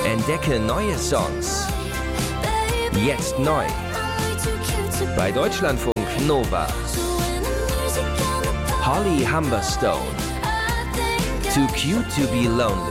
Entdecke neue Songs. Jetzt neu. Bei Deutschlandfunk Nova. Holly Humberstone. Too Cute to Be Lonely.